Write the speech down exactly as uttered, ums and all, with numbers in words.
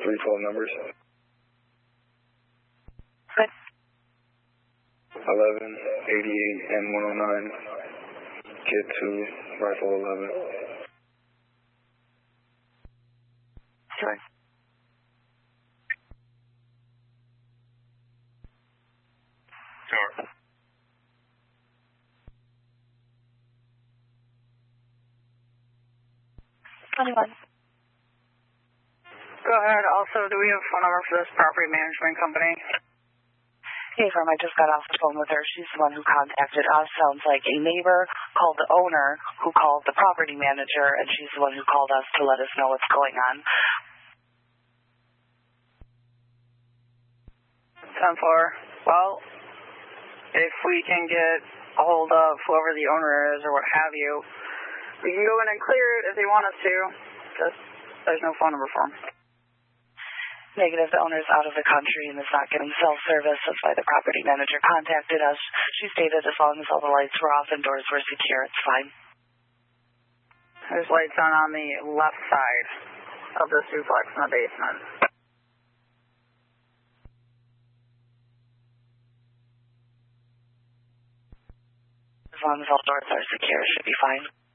three twelve numbers. Good. eleven, eighty-eight, and one oh nine. Get to rifle eleven. Sure. Sure. twenty-one. Go ahead. Also, do we have a phone number for this property management company? Hey, firm, I just got off the phone with her. She's the one who contacted us. Sounds like a neighbor called the owner, who called the property manager, and she's the one who called us to let us know what's going on. ten four. Well, if we can get a hold of whoever the owner is or what have you, we can go in and clear it if they want us to. Just, there's no phone number for them. Negative, the owner's out of the country and is not getting cell service. That's why the property manager contacted us. She stated as long as all the lights were off and doors were secure, it's fine. There's lights on on the left side of the duplex in the basement. As long as all doors are secure, it should be fine.